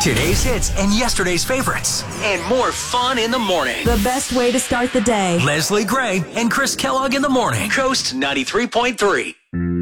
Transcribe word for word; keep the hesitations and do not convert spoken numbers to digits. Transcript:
Today's hits and yesterday's favorites. And more fun in the morning. The best way to start the day. Leslie Gray and Chris Kellogg in the morning. Coast ninety-three point three.